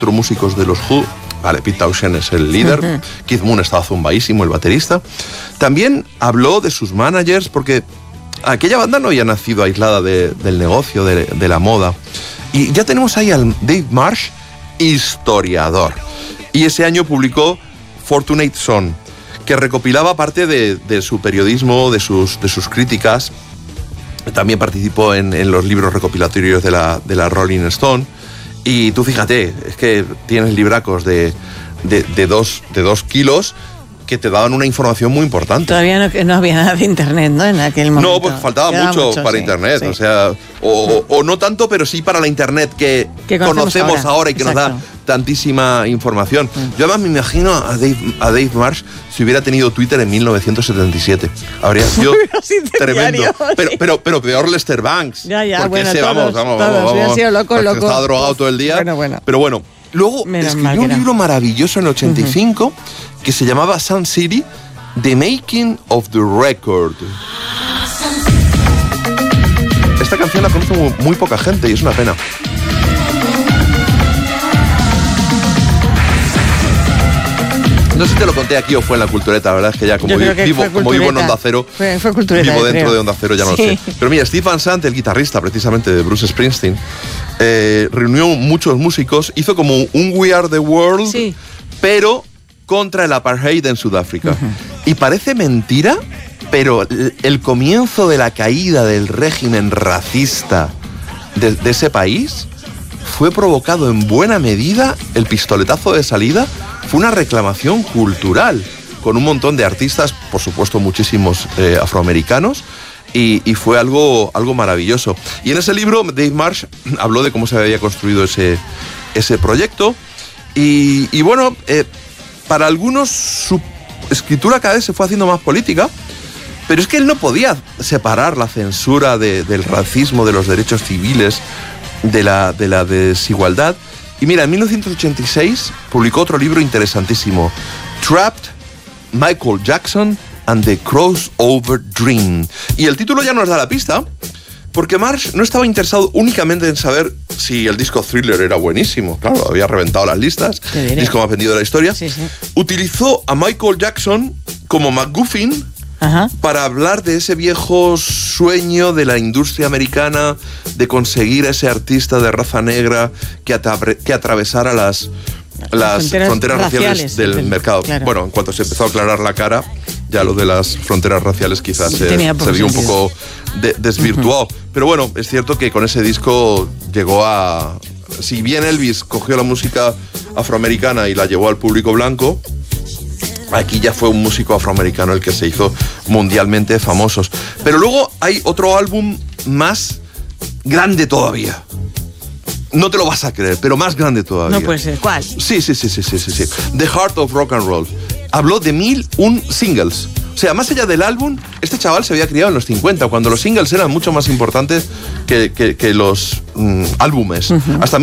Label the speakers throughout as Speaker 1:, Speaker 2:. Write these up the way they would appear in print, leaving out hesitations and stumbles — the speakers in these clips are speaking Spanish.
Speaker 1: músicos de los Who. Vale, Pete Townshend es el líder. Keith Moon estaba zumbaísimo, el baterista. También habló de sus managers, porque aquella banda no había nacido aislada del negocio, de la moda. Y ya tenemos ahí al Dave Marsh, historiador. Y ese año publicó Fortunate Son, que recopilaba parte de su periodismo, de sus críticas. También participó en los libros recopilatorios de la Rolling Stone. Y tú fíjate, es que tienes libracos de 2 kilos que te daban una información muy importante.
Speaker 2: Todavía no había nada de internet, ¿no? En aquel momento.
Speaker 1: No, pues faltaba mucho para internet, sí. O sea, o no tanto, pero sí para la internet que conocemos ahora y que Exacto. Nos da tantísima información. Yo además me imagino a Dave Marsh si hubiera tenido Twitter en 1977. Habría sido tremendo. Pero peor Lester Banks.
Speaker 2: Ya,
Speaker 1: porque
Speaker 2: bueno,
Speaker 1: ese,
Speaker 2: todos.
Speaker 1: Hubiera
Speaker 2: sido loco.
Speaker 1: Estaba drogado todo el día.
Speaker 2: Bueno.
Speaker 1: Pero bueno, luego escribió un libro maravilloso en el 85 que se llamaba Sun City, The Making of the Record. Esta canción la conoce muy poca gente y es una pena. No sé si te lo conté aquí o fue en la Cultureta, la verdad es que ya como vivo en Onda Cero,
Speaker 2: fue Cultureta,
Speaker 1: vivo dentro
Speaker 2: creo.
Speaker 1: de Onda Cero, ya no lo sé. Pero mira, Steve Van Sant, el guitarrista precisamente de Bruce Springsteen, reunió muchos músicos, hizo como un We Are the World, pero contra el apartheid en Sudáfrica. Y parece mentira, pero el comienzo de la caída del régimen racista de ese país fue provocado en buena medida, el pistoletazo de salida fue una reclamación cultural, con un montón de artistas, por supuesto muchísimos afroamericanos, y fue algo maravilloso. Y en ese libro Dave Marsh habló de cómo se había construido ese proyecto, y bueno, para algunos su escritura cada vez se fue haciendo más política, pero es que él no podía separar la censura del racismo, de los derechos civiles, de la desigualdad. Y mira, en 1986 publicó otro libro interesantísimo, Trapped, Michael Jackson and the Crossover Dream. Y el título ya nos da la pista, porque Marsh no estaba interesado únicamente en saber si el disco Thriller era buenísimo. Claro, había reventado las listas, disco más vendido de la historia.
Speaker 2: Sí.
Speaker 1: Utilizó a Michael Jackson como MacGuffin para hablar de ese viejo sueño de la industria americana de conseguir ese artista de raza negra que atravesara las fronteras raciales del mercado.
Speaker 2: Claro.
Speaker 1: Bueno, en cuanto se empezó a aclarar la cara, ya lo de las fronteras raciales quizás se vio un poco desvirtuado. Pero bueno, es cierto que con ese disco llegó a... Si bien Elvis cogió la música afroamericana y la llevó al público blanco, aquí ya fue un músico afroamericano el que se hizo mundialmente famosos. Pero luego hay otro álbum más grande todavía. No te lo vas a creer, pero más grande todavía.
Speaker 2: No puede ser. ¿Cuál?
Speaker 1: Sí. The Heart of Rock and Roll. Habló de 1001 singles. O sea, más allá del álbum, este chaval se había criado en los 50, cuando los singles eran mucho más importantes que los álbumes. Hasta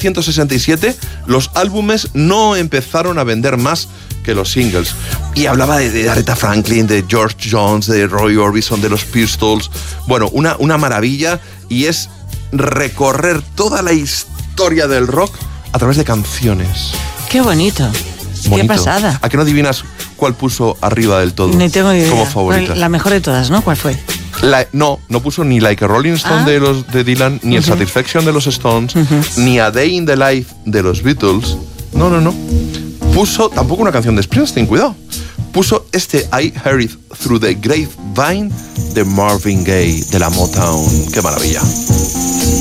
Speaker 1: 1967, los álbumes no empezaron a vender más que los singles. Y hablaba de Aretha Franklin, de George Jones, de Roy Orbison, de los Pistols. Bueno, una maravilla, y es recorrer toda la historia del rock a través de canciones.
Speaker 2: ¡Qué bonito! ¡Qué pasada!
Speaker 1: ¿A qué no adivinas cuál puso arriba del todo?
Speaker 2: Ni tengo idea.
Speaker 1: Como favorita.
Speaker 2: La mejor de todas, ¿no? ¿Cuál fue?
Speaker 1: No puso ni Like a Rolling Stone de Dylan, ni el Satisfaction de los Stones, ni A Day in the Life de los Beatles. No. Puso tampoco una canción de Springsteen, cuidado. Puso I Heard It Through the Grapevine de Marvin Gaye, de la Motown. ¡Qué maravilla!